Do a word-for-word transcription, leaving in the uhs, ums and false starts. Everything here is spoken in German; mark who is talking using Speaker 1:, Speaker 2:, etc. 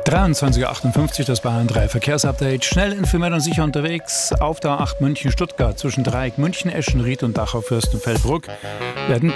Speaker 1: dreiundzwanzig Uhr achtundfünfzig, das Bayern drei Verkehrsupdate. Schnell, informiert und sicher unterwegs. Auf der A acht München-Stuttgart zwischen Dreieck München, Eschenried und Dachau-Fürstenfeldbruck werden